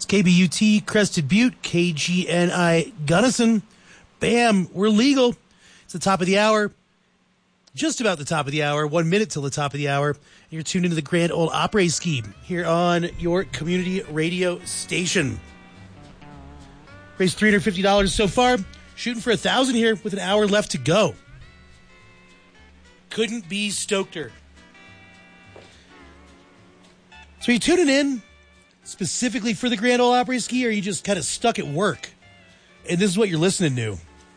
It's KBUT, Crested Butte, KGNI, Gunnison. Bam, we're legal. It's the top of the hour. Just about the top of the hour. 1 minute till the top of the hour. You're tuned into the Grand Ole Opry Ski here on your community radio station. Raised $350 so far. Shooting for $1,000 here with an hour left to go. Couldn't be stokeder. So are you tuning in specifically for the Grand Ole Opry Ski, or are you just kind of stuck at work and this is what you're listening to?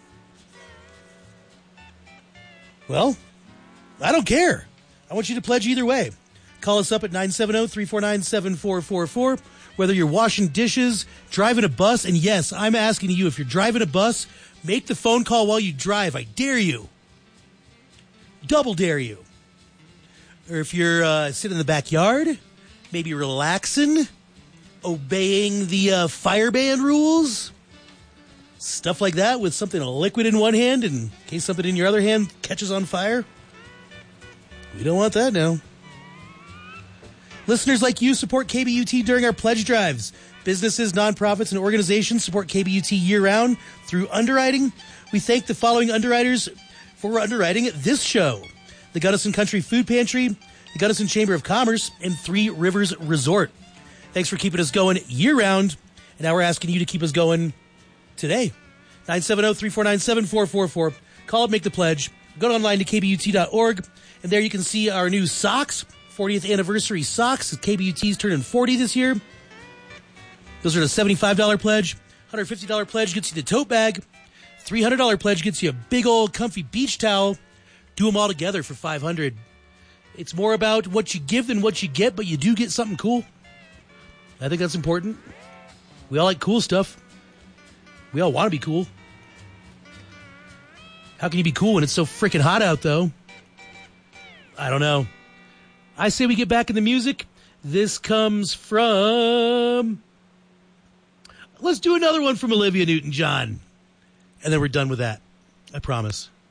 Well, I don't care. I want you to pledge either way. Call us up at 970-349-7444. Whether you're washing dishes, driving a bus, and yes, I'm asking you, if you're driving a bus, make the phone call while you drive. I dare you. Double dare you. Or if you're sitting in the backyard, maybe relaxing, obeying the fire band rules, stuff like that, with something liquid in one hand in case something in your other hand catches on fire. We don't want that now. Listeners like you support KBUT during our pledge drives. Businesses, nonprofits, and organizations support KBUT year-round through underwriting. We thank the following underwriters for underwriting this show: the Gunnison Country Food Pantry, the Gunnison Chamber of Commerce, and Three Rivers Resort. Thanks for keeping us going year-round, and now we're asking you to keep us going today. 970-349-7444. Call up, make the pledge. Go online to kbut.org, and there you can see our new socks. 40th anniversary socks. KBUT's turning 40 this year. Those are the $75 pledge. $150 pledge gets you the tote bag. $300 pledge gets you a big old comfy beach towel. Do them all together for $500. It's more about what you give than what you get, but you do get something cool. I think that's important. We all like cool stuff. We all want to be cool. How can you be cool when it's so freaking hot out, though? I don't know. I say we get back in the music. This comes from... Let's do another one from Olivia Newton-John. And then we're done with that. I promise.